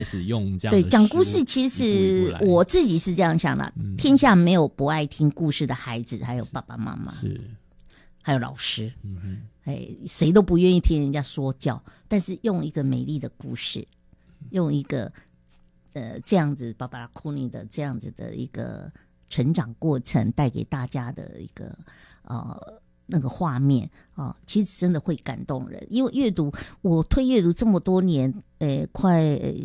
是用这样的对讲故事，其实我自己是这样想的，天下没有不爱听故事的孩子，还有爸爸妈妈， 是还有老师，谁都不愿意听人家说教，但是用一个美丽的故事，用一个这样子芭芭拉库尼的这样子的一个成长过程带给大家的一个那个画面其实真的会感动人。因为阅读，我推阅读这么多年，快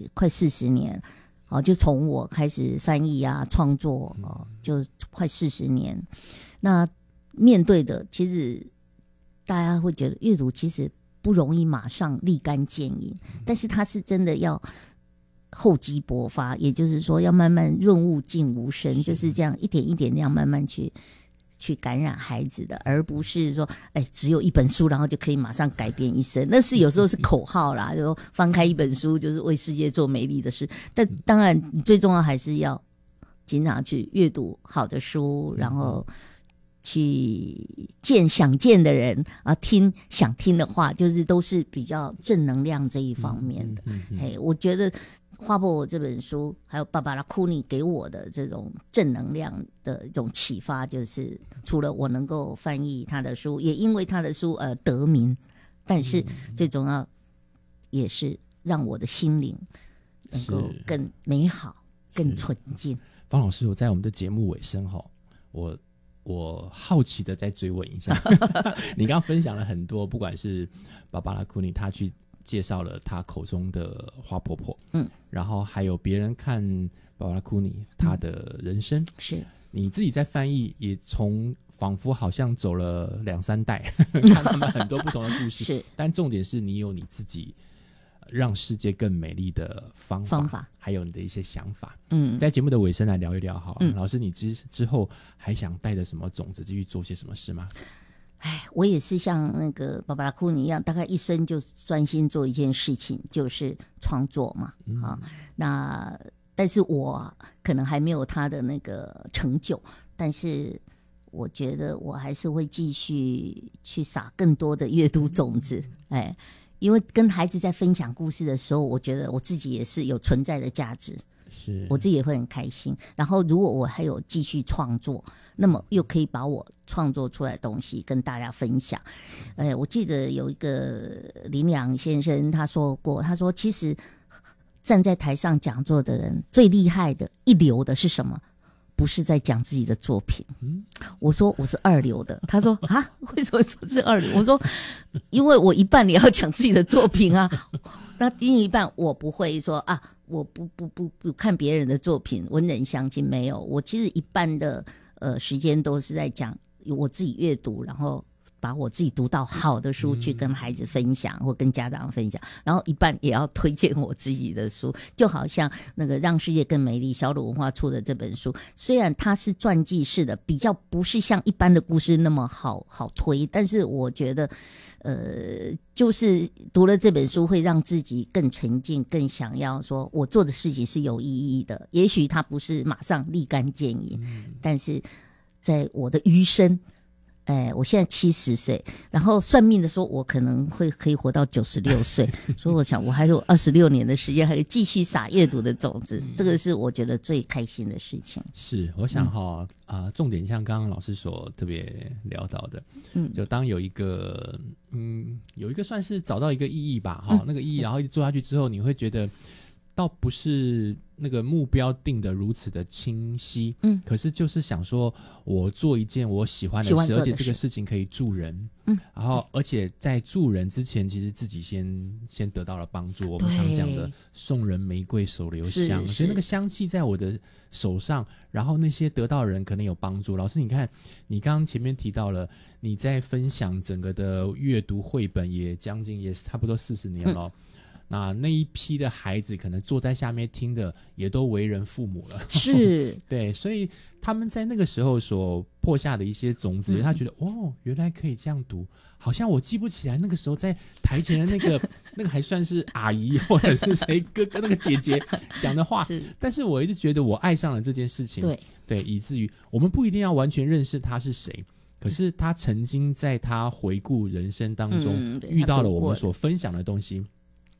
40年，就从我开始翻译啊创作就快40年。那面对的，其实大家会觉得阅读其实不容易马上立竿见影，但是它是真的要厚积薄发，也就是说要慢慢润物尽无声，就是这样一点一点那样慢慢去感染孩子的，而不是说只有一本书然后就可以马上改变一生，那是有时候是口号啦，就说翻开一本书就是为世界做美丽的事，但当然最重要还是要经常去阅读好的书，然后去见想见的人听想听的话，就是都是比较正能量这一方面的。我觉得划破我这本书还有芭芭拉库尼给我的这种正能量的一种启发，就是除了我能够翻译他的书，也因为他的书得名，但是最重要也是让我的心灵能够更美好更纯净。 方老师，我在我们的节目尾声我好奇的再追问一下你刚刚分享了很多，不管是芭芭拉库尼他去介绍了他口中的花婆婆，然后还有别人看芭芭拉库尼他的人生，是你自己在翻译，也从仿佛好像走了2-3代看他们很多不同的故事是，但重点是你有你自己让世界更美丽的方法还有你的一些想法。在节目的尾声来聊一聊好了。老师，你之后还想带着什么种子继续做些什么事吗？ 我也是像那个芭芭拉库尼一样，大概一生就专心做一件事情，就是创作嘛。那但是我可能还没有他的那个成就，但是我觉得我还是会继续去撒更多的阅读种子。因为跟孩子在分享故事的时候，我觉得我自己也是有存在的价值，是我自己也会很开心。然后如果我还有继续创作，那么又可以把我创作出来的东西跟大家分享。我记得有一个林良先生他说过，他说其实站在台上讲座的人最厉害的一流的是什么？不是在讲自己的作品。我说我是2流的。他说为什么说是2流？我说因为我一半也要讲自己的作品啊，那另一半我不会说我不看别人的作品文人相亲，没有，我其实一半的时间都是在讲我自己阅读，然后把我自己读到好的书去跟孩子分享，或跟家长分享，然后一半也要推荐我自己的书。就好像那个让世界更美丽小鲁文化出的这本书，虽然它是传记式的，比较不是像一般的故事那么好推，但是我觉得就是读了这本书会让自己更沉静，更想要说我做的事情是有意义的。也许它不是马上立竿见影，但是在我的余生我现在70岁，然后算命的说我可能可以活到96岁所以我想我还有26年的时间，还可以继续撒阅读的种子，这个是我觉得最开心的事情。是我想重点像刚刚老师所特别聊到的，就当有一个算是找到一个意义吧，那个意义然后一直做下去之后，你会觉得倒不是那个目标定得如此的清晰，可是就是想说我做一件我喜欢的事，而且这个事情可以助人，然后而且在助人之前其实自己先得到了帮助。我们常讲的送人玫瑰手留香，所以那个香气在我的手上，然后那些得到的人可能有帮助。老师你看你刚刚前面提到了你在分享整个的阅读绘本也差不多40年了，那一批的孩子可能坐在下面听的也都为人父母了，是对，所以他们在那个时候所播下的一些种子，他觉得原来可以这样读，好像我记不起来那个时候在台前的那个还算是阿姨或者是谁哥哥那个姐姐讲的话，但是我一直觉得我爱上了这件事情，对，以至于我们不一定要完全认识他是谁，可是他曾经在他回顾人生当中遇到了我们所分享的东西，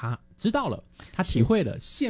他知道了，他体会了，羡